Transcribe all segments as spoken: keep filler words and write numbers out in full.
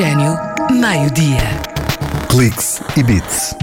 Oxigênio, meio-dia. Cliques e Bits.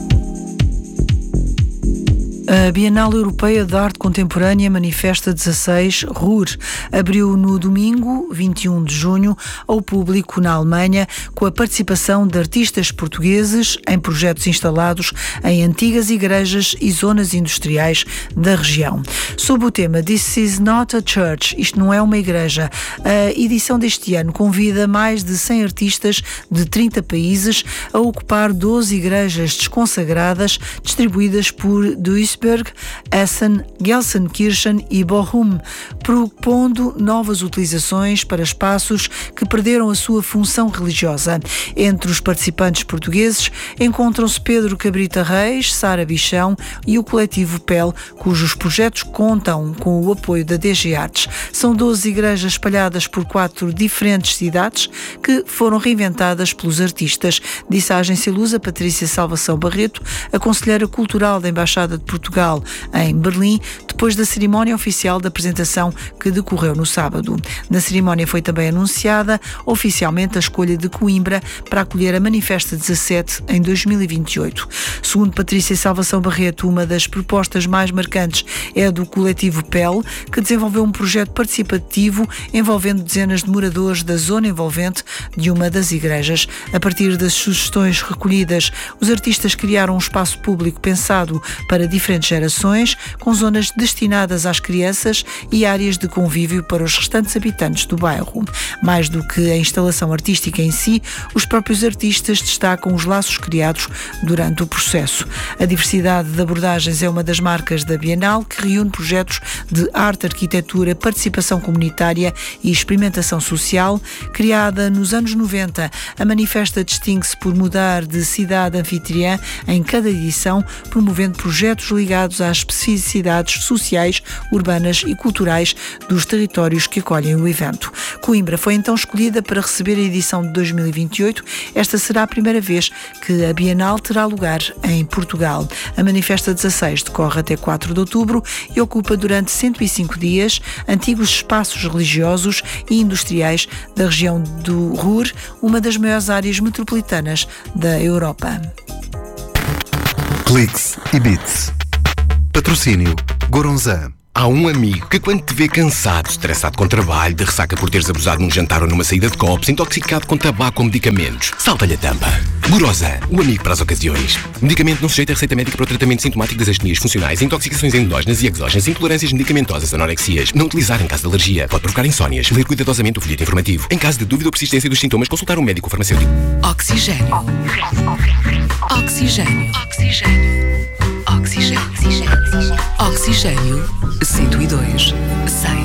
A Bienal Europeia de Arte Contemporânea Manifesta dezasseis, Ruhr, abriu no domingo, vinte e um de junho, ao público na Alemanha, com a participação de artistas portugueses em projetos instalados em antigas igrejas e zonas industriais da região. Sob o tema This is not a church, isto não é uma igreja, a edição deste ano convida mais de cem artistas de trinta países a ocupar doze igrejas desconsagradas distribuídas por Duisburg, Essen, Gelsenkirchen e Bochum, propondo novas utilizações para espaços que perderam a sua função religiosa. Entre os participantes portugueses encontram-se Pedro Cabrita Reis, Sara Bichão e o coletivo P E L, cujos projetos contam com o apoio da D G Artes. São doze igrejas espalhadas por quatro diferentes cidades que foram reinventadas pelos artistas, disse à agência Lusa Patrícia Salvação Barreto, a conselheira cultural da Embaixada de Portugal em Berlim, depois da cerimónia oficial da apresentação que decorreu no sábado. Na cerimónia foi também anunciada oficialmente a escolha de Coimbra para acolher a Manifesta dezassete em dois mil e vinte e oito. Segundo Patrícia Salvação Barreto, uma das propostas mais marcantes é a do coletivo P E L, que desenvolveu um projeto participativo envolvendo dezenas de moradores da zona envolvente de uma das igrejas. A partir das sugestões recolhidas, os artistas criaram um espaço público pensado para diferentes gerações, com zonas destinadas às crianças e áreas de convívio para os restantes habitantes do bairro. Mais do que a instalação artística em si, os próprios artistas destacam os laços criados durante o processo. A diversidade de abordagens é uma das marcas da Bienal, que reúne projetos de arte, arquitetura, participação comunitária e experimentação social. Criada nos anos noventa, a Manifesta distingue-se por mudar de cidade anfitriã em cada edição, promovendo projetos ligados às especificidades sociais, urbanas e culturais dos territórios que acolhem o evento. Coimbra foi então escolhida para receber a edição de dois mil e vinte e oito. Esta será a primeira vez que a Bienal terá lugar em Portugal. A Manifesta dezasseis decorre até quatro de outubro e ocupa durante cento e cinco dias antigos espaços religiosos e industriais da região do Ruhr, uma das maiores áreas metropolitanas da Europa. Cliques e Bits. Patrocínio Goronzan. Há um amigo que, quando te vê cansado, estressado com trabalho, de ressaca por teres abusado num jantar ou numa saída de copos, intoxicado com tabaco ou medicamentos, salta-lhe a tampa. Goronzan, o amigo para as ocasiões. Medicamento não sujeito a receita médica para o tratamento sintomático das astenias funcionais, intoxicações endógenas e exógenas, intolerâncias medicamentosas, anorexias. Não utilizar em caso de alergia. Pode provocar insónias. Ler cuidadosamente o folheto informativo. Em caso de dúvida ou persistência dos sintomas, consultar um médico ou farmacêutico. Oxigênio. Oxigênio. Oxigênio. Oxigênio. Oxigênio. Oxigênio. cento e dois. cem.